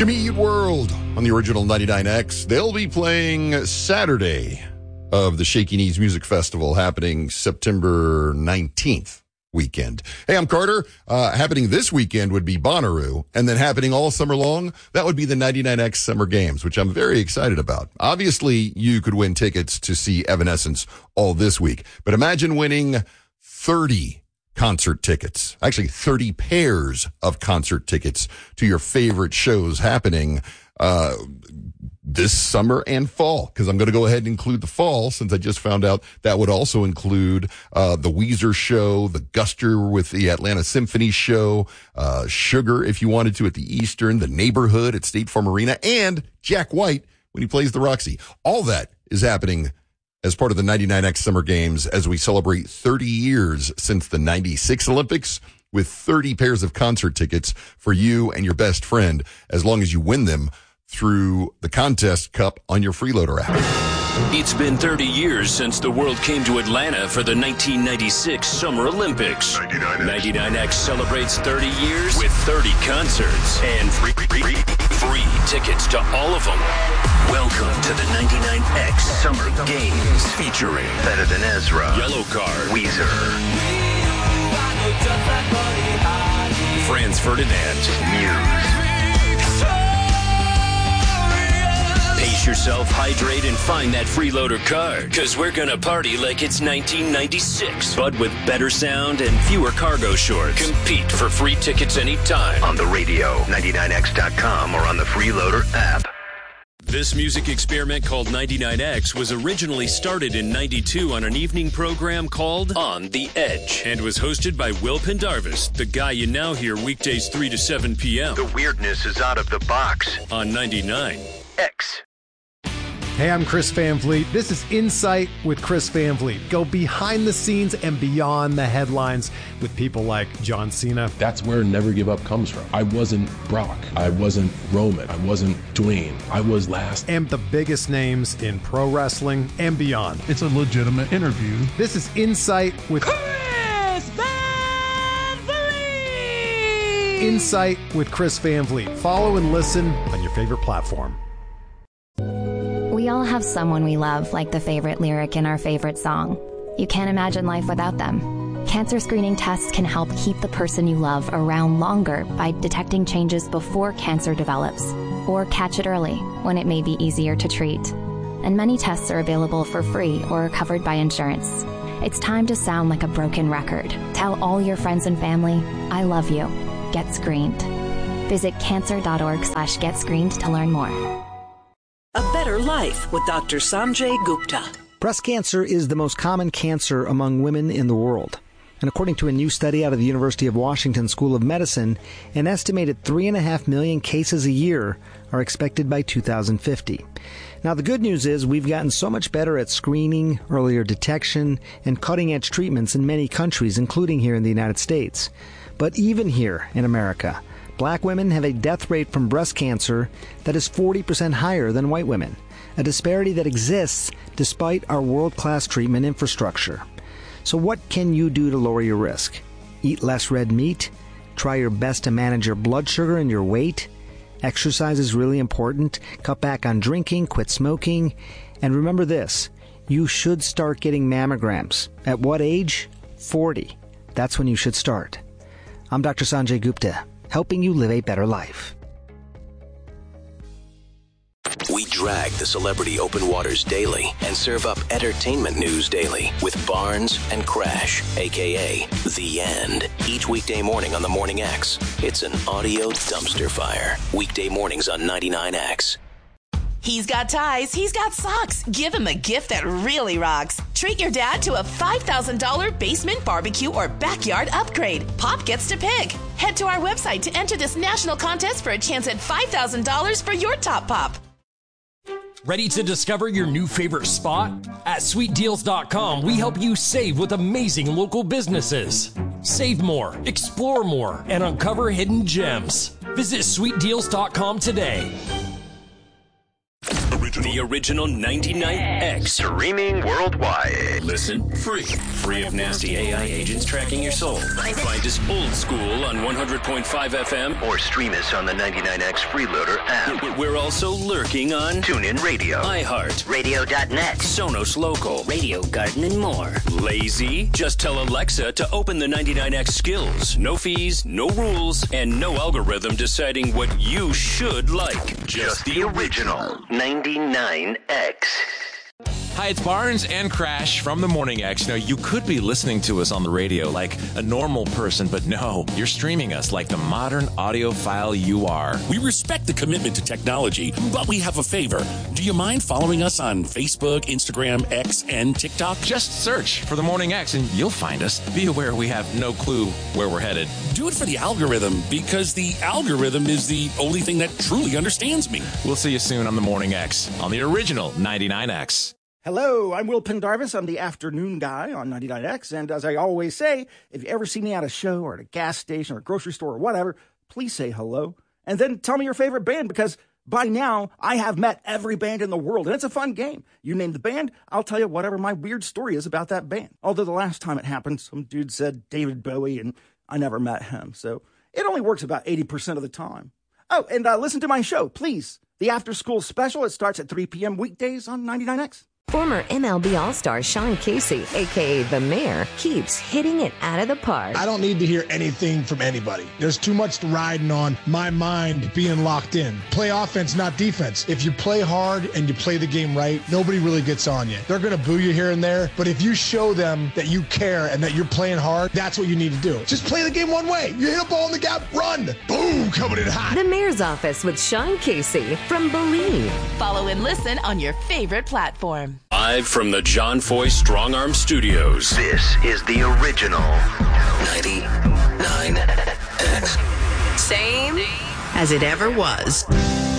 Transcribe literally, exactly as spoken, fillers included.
Jimmy Eat World on the original ninety-nine X. They'll be playing Saturday of the Shaky Knees Music Festival happening September nineteenth weekend. Hey, I'm Carter. Uh, happening this weekend would be Bonnaroo, and then happening all summer long, that would be the ninety-nine X Summer Games, which I'm very excited about. Obviously, you could win tickets to see Evanescence all this week, but imagine winning thirty concert tickets, actually thirty pairs of concert tickets to your favorite shows happening uh this summer and fall, because I'm going to go ahead and include the fall, since I just found out that would also include uh the Weezer show, the Guster with the Atlanta Symphony show, uh Sugar if you wanted to at the Eastern, the Neighborhood at State Farm Arena, and Jack White when he plays the Roxy. All that is happening as part of the ninety-nine X Summer Games as we celebrate thirty years since the ninety-six Olympics, with thirty pairs of concert tickets for you and your best friend, as long as you win them through the Contest Cup on your Freeloader app. It's been thirty years since the world came to Atlanta for the nineteen ninety-six Summer Olympics. ninety-nine X celebrates thirty years with thirty concerts and free, free, free tickets to all of them. Welcome to the ninety-nine X Summer Games, featuring Better Than Ezra, Yellowcard, Weezer, Franz Ferdinand, Muse. Pace yourself, hydrate, and find that freeloader card, because we're going to party like it's nineteen ninety-six, but with better sound and fewer cargo shorts. Compete for free tickets anytime on the radio, ninety-nine X dot com, or on the Freeloader app. This music experiment called ninety-nine X was originally started in ninety-two on an evening program called On the Edge, and was hosted by Will Pendarvis, the guy you now hear weekdays three to seven p.m. The weirdness is out of the box on ninety-nine X. Hey, I'm Chris Van Vliet. This is Insight with Chris Van Vliet. Go behind the scenes and beyond the headlines with people like John Cena. That's where Never Give Up comes from. I wasn't Brock. I wasn't Roman. I wasn't Dwayne. I was last. And the biggest names in pro wrestling and beyond. It's a legitimate interview. This is Insight with Chris Van Vliet. Insight with Chris Van Vliet. Follow and listen on your favorite platform. We all have someone we love, like the favorite lyric in our favorite song. You can't imagine life without them. Cancer screening tests can help keep the person you love around longer by detecting changes before cancer develops, or catch it early when it may be easier to treat. And many tests are available for free or are covered by insurance. It's time to sound like a broken record. Tell all your friends and family, I love you. Get screened. Visit cancer.org slash get screened to learn more. A Better Life with Doctor Sanjay Gupta. Breast cancer is the most common cancer among women in the world. And according to a new study out of the University of Washington School of Medicine, an estimated three and a half million cases a year are expected by two thousand fifty. Now, the good news is we've gotten so much better at screening, earlier detection, and cutting-edge treatments in many countries, including here in the United States. But even here in America, Black women have a death rate from breast cancer that is forty percent higher than white women, a disparity that exists despite our world-class treatment infrastructure. So what can you do to lower your risk? Eat less red meat? Try your best to manage your blood sugar and your weight? Exercise is really important. Cut back on drinking, quit smoking. And remember this, you should start getting mammograms. At what age? forty. That's when you should start. I'm Doctor Sanjay Gupta, helping you live a better life. We drag the celebrity open waters daily and serve up entertainment news daily with Barnes and Crash, a k a. The End. Each weekday morning on the Morning X. It's an audio dumpster fire. Weekday mornings on ninety-nine X. He's got ties, he's got socks. Give him a gift that really rocks. Treat your dad to a five thousand dollars basement barbecue or backyard upgrade. Pop gets to pick. Head to our website to enter this national contest for a chance at five thousand dollars for your top pop. Ready to discover your new favorite spot? At sweet deals dot com, we help you save with amazing local businesses. Save more, explore more, and uncover hidden gems. Visit sweet deals dot com today. The original ninety-nine X. Streaming worldwide. Listen free. Free of nasty A I agents tracking your soul. Find us old school on one hundred point five F M. Or stream us on the ninety-nine X Freeloader app. We're also lurking on TuneIn Radio, iHeart, Radio dot net, Sonos Local, Radio Garden, and more. Lazy? Just tell Alexa to open the ninety-nine X skills. No fees, no rules, and no algorithm deciding what you should like. Just the original ninety-nine X. Hi, it's Barnes and Crash from the Morning X. Now, you could be listening to us on the radio like a normal person, but no, you're streaming us like the modern audiophile you are. We respect the commitment to technology, but we have a favor. Do you mind following us on Facebook, Instagram, X, and TikTok? Just search for the Morning X and you'll find us. Be aware we have no clue where we're headed. Do it for the algorithm, because the algorithm is the only thing that truly understands me. We'll see you soon on the Morning X, on the original ninety-nine X. Hello, I'm Will Pendarvis. I'm the afternoon guy on ninety-nine X, and as I always say, if you ever see me at a show or at a gas station or a grocery store or whatever, please say hello, and then tell me your favorite band, because by now I have met every band in the world, and it's a fun game. You name the band, I'll tell you whatever my weird story is about that band. Although the last time it happened, some dude said David Bowie, and I never met him, so it only works about eighty percent of the time. Oh, and uh, listen to my show, please. The After School Special, it starts at three p.m. weekdays on ninety-nine X. Former M L B All-Star Sean Casey, a k a. The Mayor, keeps hitting it out of the park. I don't need to hear anything from anybody. There's too much riding on my mind being locked in. Play offense, not defense. If you play hard and you play the game right, nobody really gets on you. They're going to boo you here and there, but if you show them that you care and that you're playing hard, that's what you need to do. Just play the game one way. You hit a ball in the gap, run. Boom, coming in hot. The Mayor's Office with Sean Casey from Believe. Follow and listen on your favorite platform. Live from the John Foy Strong Arm Studios. This is the original ninety-nine X. Same as it ever was.